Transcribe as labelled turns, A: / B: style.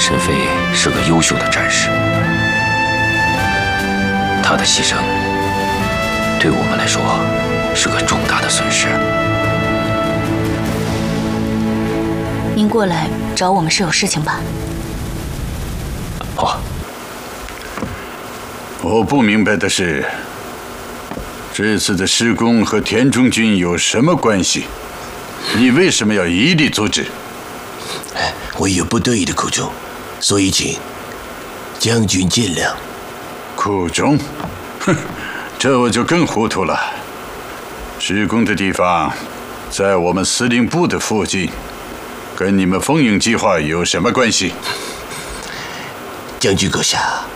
A: 沈飞是个优秀的战士，他的牺牲对我们来说是个重大的损失。
B: 您过来找我们是有事情吧？
A: 哦，
C: 我不明白的是，这次的施工和田中君有什么关系？你为什么要一力阻止？
D: 我有不得已的苦衷，所以请将军见谅。
C: 苦衷？哼，这我就更糊涂了。施工的地方在我们司令部的附近，跟你们风影计划有什么关系？
D: 将军阁下，